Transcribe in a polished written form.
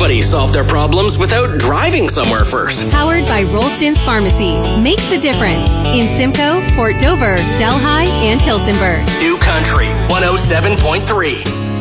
Nobody solved their problems without driving somewhere first. Powered by Rolston's Pharmacy. Makes a difference. In Simcoe, Port Dover, Delhi, and Tillsonburg. New Country 107.3.